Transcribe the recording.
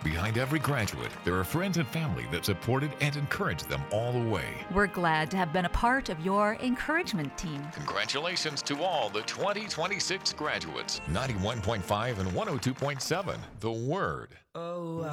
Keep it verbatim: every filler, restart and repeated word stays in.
Behind every graduate, there are friends and family that supported and encouraged them all the way. We're glad to have been a part of your encouragement team. Congratulations to all the twenty twenty-six graduates. ninety-one point five and one oh two point seven, The Word. Oh,